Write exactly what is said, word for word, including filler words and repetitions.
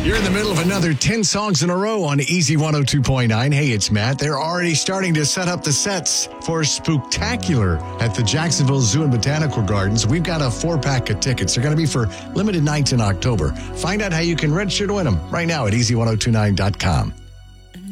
You're in the middle of another ten songs in a row on Easy one oh two point nine. Hey, it's Matt. They're already starting to set up the sets for Spooktacular at the Jacksonville Zoo and Botanical Gardens. We've got a four-pack of tickets. They're going to be for limited nights in October. Find out how you can register to win them right now at easy ten twenty-nine dot com.